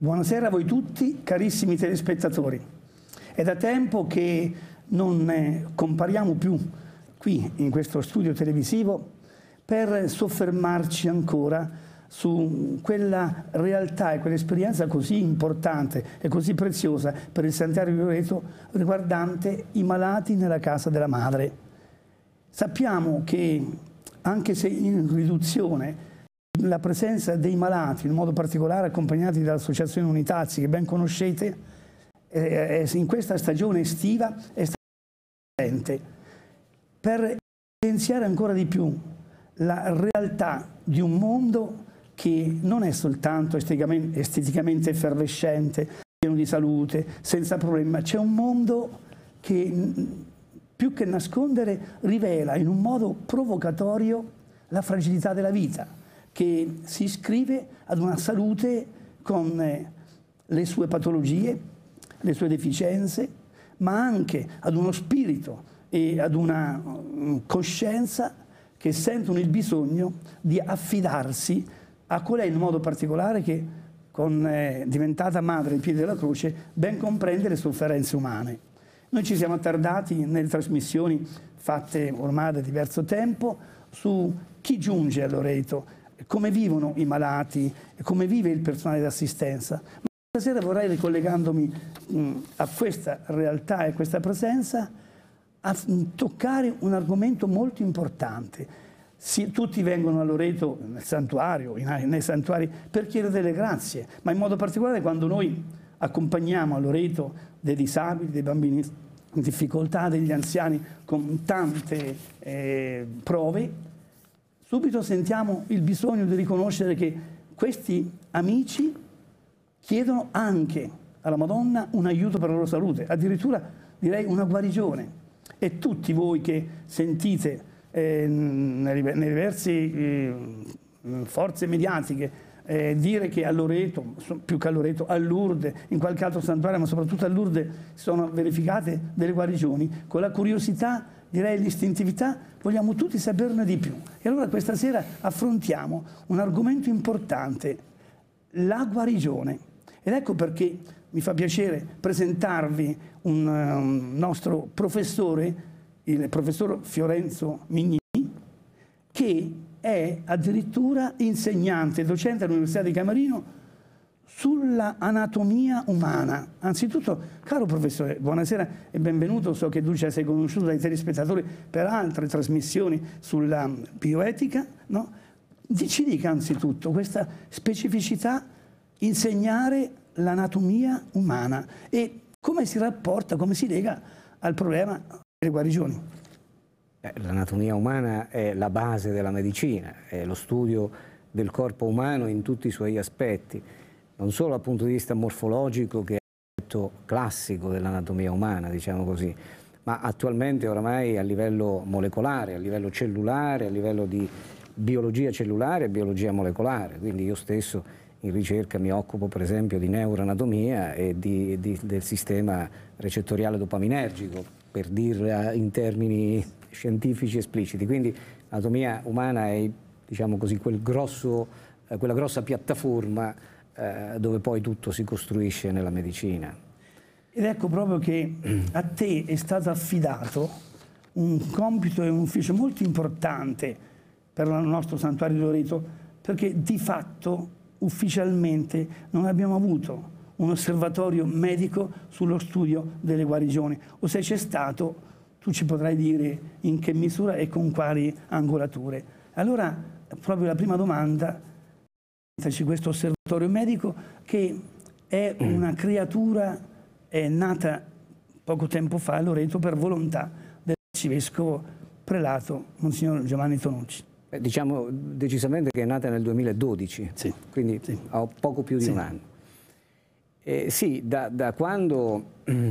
Buonasera a voi tutti, carissimi telespettatori. È da tempo che non compariamo più qui in questo studio televisivo per soffermarci ancora su quella realtà e quell'esperienza così importante e così preziosa per il Santuario di Loreto riguardante i malati nella casa della madre. Sappiamo che, anche se in riduzione, la presenza dei malati, in modo particolare accompagnati dall'Associazione Unitazzi, che ben conoscete, in questa stagione estiva è stata presente per evidenziare ancora di più la realtà di un mondo che non è soltanto esteticamente effervescente, pieno di salute, senza problemi, ma c'è un mondo che più che nascondere rivela in un modo provocatorio la fragilità della vita, che si iscrive ad una salute con le sue patologie, le sue deficienze, ma anche ad uno spirito e ad una coscienza che sentono il bisogno di affidarsi a colei in modo particolare che, diventata madre ai piedi della croce, ben comprende le sofferenze umane. Noi ci siamo attardati nelle trasmissioni fatte ormai da diverso tempo su chi giunge a Loreto, come vivono i malati e come vive il personale d'assistenza. Ma stasera vorrei, ricollegandomi a questa realtà e questa presenza, a toccare un argomento molto importante. Tutti vengono a Loreto nel santuario, nei santuari, per chiedere delle grazie, ma in modo particolare quando noi accompagniamo a Loreto dei disabili, dei bambini in difficoltà, degli anziani con tante prove, subito sentiamo il bisogno di riconoscere che questi amici chiedono anche alla Madonna un aiuto per la loro salute, addirittura direi una guarigione. E tutti voi che sentite nelle diverse forze mediatiche dire che a Loreto, più che a Loreto, a Lourdes, in qualche altro santuario, ma soprattutto a Lourdes, sono verificate delle guarigioni, con la curiosità, direi l'istintività, vogliamo tutti saperne di più. E allora questa sera affrontiamo un argomento importante, la guarigione. Ed ecco perché mi fa piacere presentarvi un nostro professore, il professor Fiorenzo Mignini, che è addirittura insegnante, docente all'Università di Camerino sulla anatomia umana. Anzitutto, caro professore, buonasera e benvenuto. So che tu ci sei conosciuto dai telespettatori per altre trasmissioni sulla bioetica, no? Ci dica anzitutto questa specificità, insegnare l'anatomia umana e come si rapporta, come si lega al problema delle guarigioni. L'anatomia umana è la base della medicina, è lo studio del corpo umano in tutti i suoi aspetti, non solo dal punto di vista morfologico, che è l'aspetto classico dell'anatomia umana, diciamo così, ma attualmente oramai a livello molecolare, a livello cellulare, a livello di biologia cellulare e biologia molecolare. Quindi io stesso in ricerca mi occupo per esempio di neuroanatomia e del sistema recettoriale dopaminergico, per dirla in termini scientifici espliciti. Quindi l'anatomia umana è, diciamo così, quella grossa piattaforma dove poi tutto si costruisce nella medicina. Ed ecco proprio che a te è stato affidato un compito e un ufficio molto importante per il nostro Santuario di Loreto, perché di fatto ufficialmente non abbiamo avuto un osservatorio medico sullo studio delle guarigioni, o se c'è stato tu ci potrai dire in che misura e con quali angolature. Allora, proprio la prima domanda, questo osservatorio medico che è una creatura, è nata poco tempo fa a Loreto per volontà dell'arcivescovo prelato Monsignor Giovanni Tonucci. Diciamo decisamente che è nata nel 2012, sì, quindi sì, ho poco più di un anno. Sì, da quando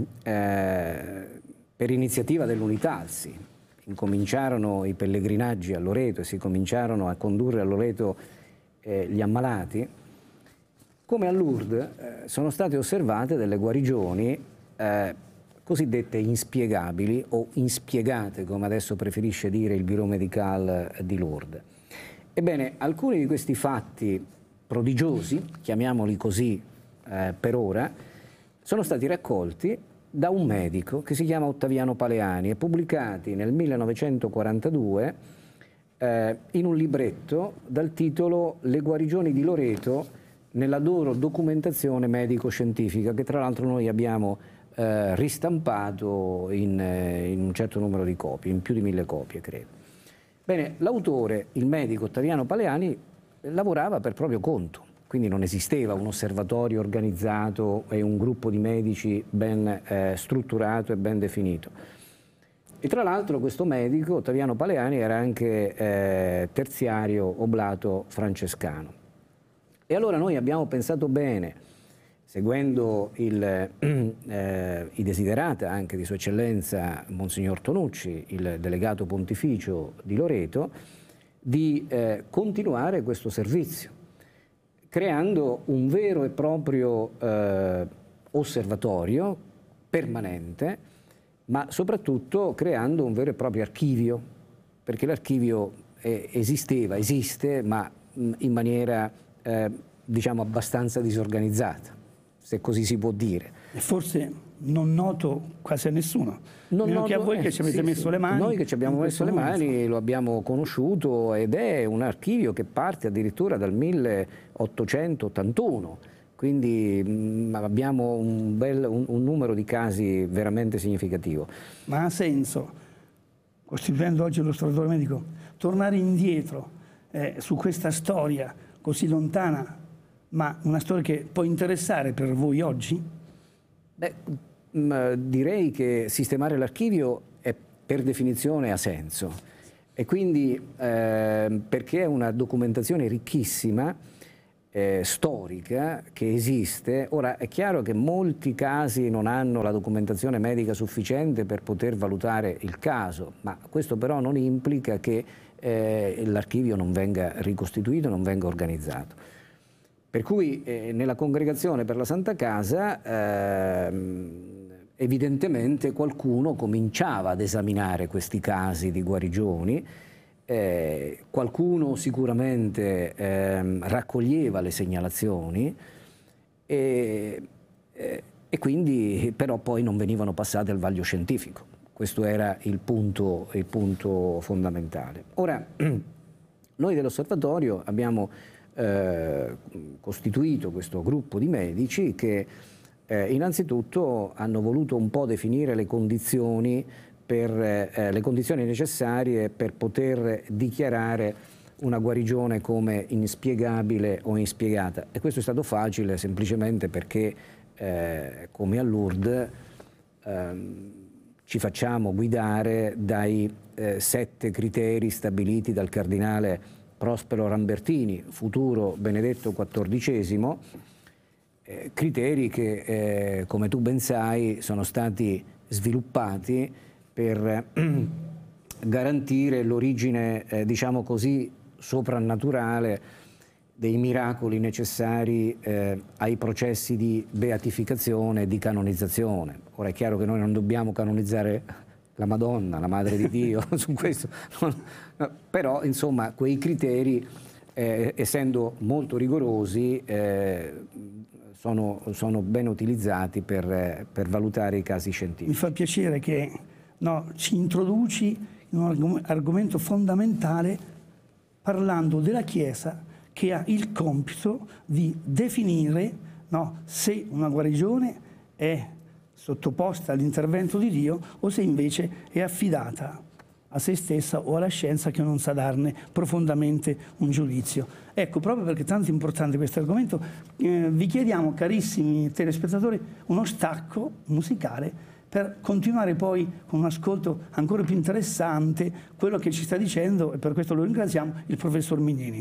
per iniziativa dell'Unitazzi incominciarono i pellegrinaggi a Loreto e si cominciarono a condurre a Loreto gli ammalati, come a Lourdes sono state osservate delle guarigioni cosiddette inspiegabili o inspiegate, come adesso preferisce dire il Bureau Médical di Lourdes. Ebbene, alcuni di questi fatti prodigiosi, chiamiamoli così per ora, sono stati raccolti da un medico che si chiama Ottaviano Paleani e pubblicati nel 1942 in un libretto dal titolo Le guarigioni di Loreto nella loro documentazione medico-scientifica, che tra l'altro noi abbiamo ristampato in un certo numero di copie, in più di 1000 copie credo. Bene, l'autore, il medico Ottaviano Paleani, lavorava per proprio conto, quindi non esisteva un osservatorio organizzato e un gruppo di medici ben strutturato e ben definito. E tra l'altro questo medico, Ottaviano Paleani, era anche terziario oblato francescano. E allora noi abbiamo pensato bene, seguendo i desiderata anche di Sua Eccellenza Monsignor Tonucci, il delegato pontificio di Loreto, di continuare questo servizio, creando un vero e proprio osservatorio permanente, ma soprattutto creando un vero e proprio archivio, perché l'archivio esiste, ma in maniera diciamo abbastanza disorganizzata, se così si può dire. E forse non noto quasi a nessuno, meno che a voi che ci avete messo le mani. Noi che ci abbiamo messo le mani lo abbiamo conosciuto, ed è un archivio che parte addirittura dal 1881, quindi abbiamo un numero di casi veramente significativo. Ma ha senso, costituendo oggi l'osservatorio medico, tornare indietro su questa storia così lontana, ma una storia che può interessare per voi oggi? Beh, direi che sistemare l'archivio per definizione ha senso, e quindi perché è una documentazione ricchissima, storica, che esiste. Ora è chiaro che molti casi non hanno la documentazione medica sufficiente per poter valutare il caso, ma questo però non implica che l'archivio non venga ricostituito, non venga organizzato. Per cui nella Congregazione per la Santa Casa evidentemente qualcuno cominciava ad esaminare questi casi di guarigioni, qualcuno sicuramente raccoglieva le segnalazioni e quindi però poi non venivano passate al vaglio scientifico. Questo era il punto fondamentale. Ora, noi dell'Osservatorio abbiamo costituito questo gruppo di medici che innanzitutto hanno voluto un po' definire le condizioni necessarie per poter dichiarare una guarigione come inspiegabile o inspiegata, e questo è stato facile semplicemente perché come a Lourdes ci facciamo guidare dai 7 criteri stabiliti dal cardinale Prospero Rambertini, futuro Benedetto XIV, criteri che, come tu ben sai, sono stati sviluppati per garantire l'origine, diciamo così, soprannaturale dei miracoli necessari ai processi di beatificazione e di canonizzazione. Ora è chiaro che noi non dobbiamo canonizzare la Madonna, la Madre di Dio, su questo, però insomma quei criteri, essendo molto rigorosi, sono ben utilizzati per valutare i casi scientifici. Mi fa piacere che ci introduci in un argomento fondamentale, parlando della Chiesa che ha il compito di definire se una guarigione è sottoposta all'intervento di Dio o se invece è affidata a se stessa o alla scienza che non sa darne profondamente un giudizio. Ecco, proprio perché è tanto importante questo argomento, vi chiediamo, carissimi telespettatori, uno stacco musicale per continuare poi con un ascolto ancora più interessante quello che ci sta dicendo, e per questo lo ringraziamo, il professor Mignini.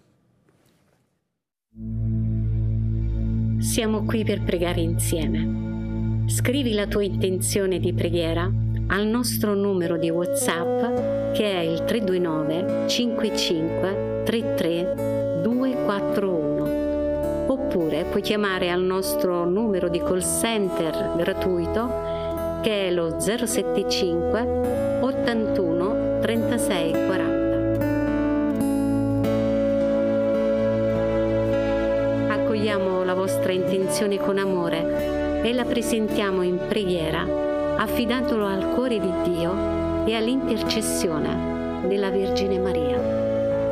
Siamo qui per pregare insieme. Scrivi la tua intenzione di preghiera al nostro numero di WhatsApp, che è il 329 55 33 241, oppure puoi chiamare al nostro numero di call center gratuito, che è lo 075 81 36 40. accogliamo la vostra intenzione con amore e la presentiamo in preghiera, affidandolo al cuore di Dio e all'intercessione della Vergine Maria.